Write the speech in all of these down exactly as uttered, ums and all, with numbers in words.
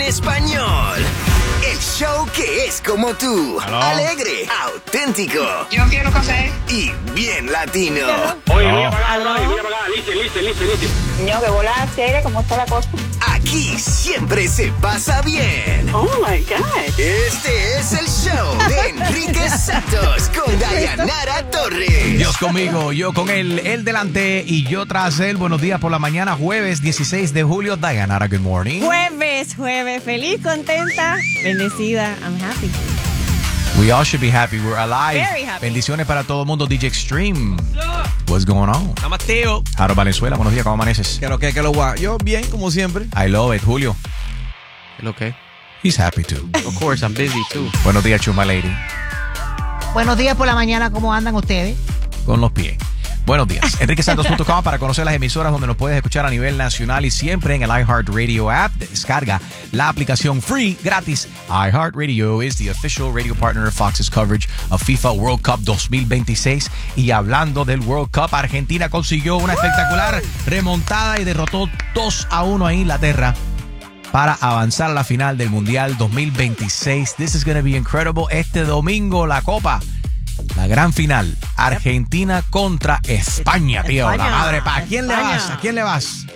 español. El show que es como tú. Hello. Alegre, auténtico. Yo quiero café. Y bien latino. Oye, voy a pagar, oye, voy a pagar. Listen, listen, listen, listen. Niño, que bola seria, ¿cómo está la cosa? Aquí siempre se pasa bien. Oh my God. Este es el show de Enrique Santos con Dayanara Torres. Dios conmigo, yo con él, él delante y yo tras él. Buenos días por la mañana, jueves dieciséis de julio. Dayanara, good morning. Jueves, jueves, feliz, contenta, bendecida. I'm happy. We all should be happy. We're alive. Very happy. Bendiciones para todo el mundo. D J Extreme. What's going on? Mateo. Jaro Valenzuela, buenos días, ¿cómo amaneces? ¿Qué lo que, qué lo guay? Yo bien, como siempre. I love it. Julio. ¿Qué lo que? He's happy too. Of course, I'm busy too. Buenos días, Chuma Lady. Buenos días por la mañana, ¿cómo andan ustedes? Con los pies. Buenos días. enrique santos punto com para conocer las emisoras donde nos puedes escuchar a nivel nacional y siempre en el iHeartRadio app. Descarga la aplicación free, gratis. iHeartRadio is the official radio partner of Fox's coverage of FIFA World Cup dos mil veintiséis. Y hablando del World Cup, Argentina consiguió una espectacular remontada y derrotó dos a uno a Inglaterra para avanzar a la final del Mundial dos mil veintiséis. This is going to be incredible. Este domingo la Copa. La gran final, Argentina contra España, tío. España. La madre, ¿a quién España. le vas? ¿A quién le vas?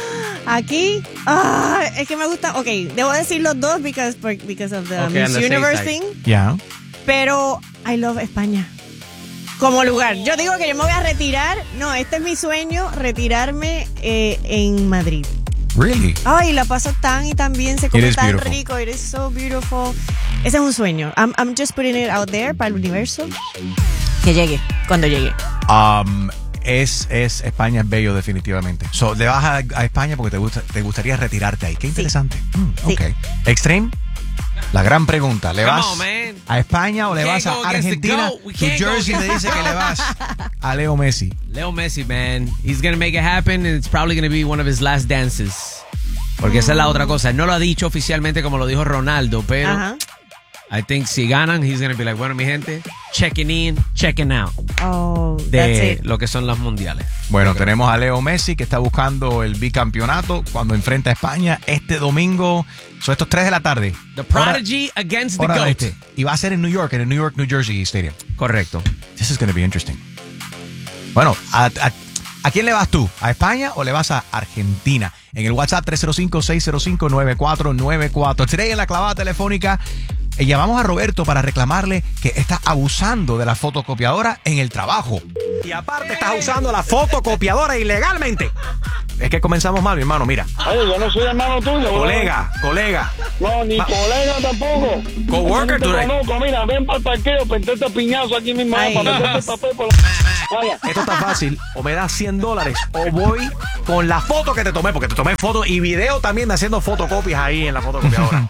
Aquí, ah, es que me gusta. Ok, debo decir los dos because, because of the Okay, Miss on the safe Universe side. thing. Ya. Pero I love España. Como lugar. Yo digo que yo me voy a retirar. No, este es mi sueño, retirarme eh, en Madrid. Really? Ay, la paso tan y tan bien, se It come is tan beautiful. rico, it is so beautiful. Ese es un sueño. I'm, I'm just putting it out there para el universo. Que llegue, cuando llegue. Um, es, es España es bello definitivamente. So, le vas a, a España porque te gusta, te gustaría retirarte ahí. Qué interesante. Mm, Sí. ok. Extreme. La gran pregunta, ¿le Come vas on, man. a España o le Can't vas a go against the Argentina? goat. We Tu can't go jersey against- me dice que le vas a Leo Messi. Leo Messi, man. He's gonna make it happen and it's probably gonna be one of his last dances. Porque esa es la otra cosa. No lo ha dicho oficialmente como lo dijo Ronaldo, pero Ajá. I think si ganan, he's gonna be like, bueno, mi gente, checking in, checking out Oh, that's de it. lo que son los mundiales. Bueno, tenemos a Leo Messi que está buscando el bicampeonato cuando enfrenta a España este domingo. Son estos tres de la tarde. The Prodigy against the Hora del GOAT. este. Y va a ser en New York, en el New York, New Jersey Stadium. Correcto. This is going to be interesting. Bueno, ¿a, a, ¿a quién le vas tú? ¿A España o le vas a Argentina? En el WhatsApp tres cero cinco, seis cero cinco, nueve cuatro nueve cuatro. Today en la clavada telefónica eh, llamamos a Roberto para reclamarle que está abusando de la fotocopiadora en el trabajo. Y aparte estás usando la fotocopiadora ilegalmente. Es que comenzamos mal, mi hermano, mira. Oye, yo no soy hermano tuyo. Colega, colega. No, ni Ma- colega tampoco. Coworker, Yo no tú te eres- conozco. Mira, ven para el parqueo, pentete piñazo aquí mismo Ay. para meterte el papel por la... Vaya. Esto está fácil. O me das cien dólares o voy con la foto que te tomé, porque te tomé foto y video también de haciendo fotocopias ahí en la fotocopiadora.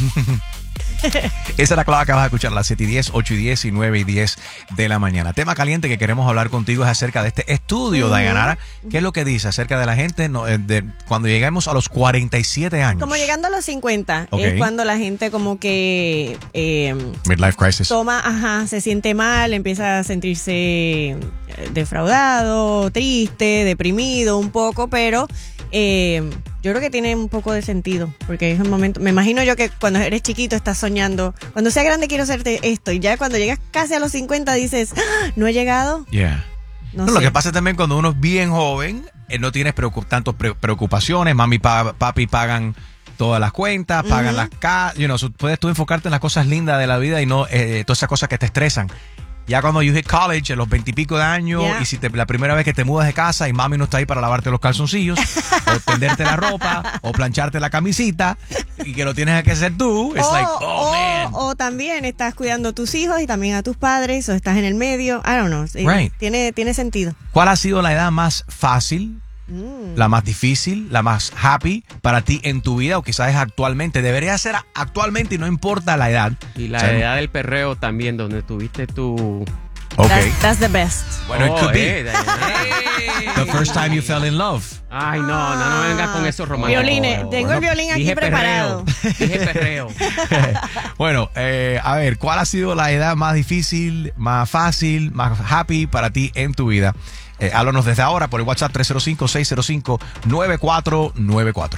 Esa es la clave que vas a escuchar a las siete y diez, ocho y diez y nueve y diez de la mañana. Tema caliente que queremos hablar contigo es acerca de este estudio, Dayanara. ¿Qué es lo que dice acerca de la gente no, eh, de, cuando lleguemos a los cuarenta y siete años? Como llegando a los cincuenta, Ok. es cuando la gente como que eh, Midlife crisis. toma, ajá, se siente mal, empieza a sentirse eh, defraudado, triste, deprimido un poco, pero eh, yo creo que tiene un poco de sentido, porque es un momento, me imagino yo que cuando eres chiquito estás soñando, cuando sea grande quiero hacerte esto, y ya cuando llegas casi a los cincuenta dices, ¡ah! ¿No he llegado? Yeah. No No, lo sé. que pasa también cuando uno es bien joven, eh, no tienes preocup tantas pre- preocupaciones, mami y pa- papi pagan todas las cuentas, pagan Ujú. las casas, you know, so puedes tú enfocarte en las cosas lindas de la vida y no eh, todas esas cosas que te estresan. Ya cuando you hit college, a los veintipico de años, Yeah. y si te, la primera vez que te mudas de casa y mami no está ahí para lavarte los calzoncillos, o tenderte la ropa, o plancharte la camisita, y que lo tienes que hacer tú, it's o, like, oh, o- man. o también estás cuidando a tus hijos y también a tus padres, o estás en el medio, I don't know, sí, Right. tiene, tiene sentido. ¿Cuál ha sido la edad más fácil, Mm. la más difícil, la más happy para ti en tu vida o quizás es actualmente? Debería ser actualmente y no importa la edad. Y la O sea, edad del perreo también, donde tuviste tu... Ok. That's, that's the best. Bueno, it Oh, could be. eh, Diana. The first time you fell in love. Ay, no, no, no vengas con esos románticos. Violines, tengo el violín aquí Dije preparado. perreo. Dije perreo. Bueno, eh, a ver, ¿cuál ha sido la edad más difícil, más fácil, más happy para ti en tu vida? Eh, háblanos desde ahora por el WhatsApp tres cero cinco, seis cero cinco, nueve cuatro nueve cuatro.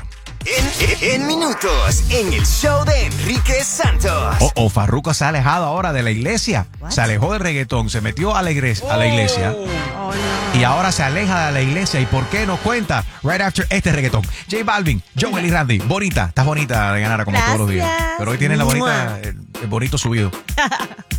En, en minutos, en el show de Enrique Santos. O, o Farruko se ha alejado ahora de la iglesia. What? Se alejó del reggaetón, se metió a la, iglesia, a la iglesia Oh, no. y ahora se aleja de la iglesia. ¿Y por qué nos cuenta? Right after este reggaetón. J Balvin, Joel y Randy. Bonita, estás bonita de ganar como todos los días. Gracias. Pero hoy tienes la bonita, Mua. el, el bonito subido.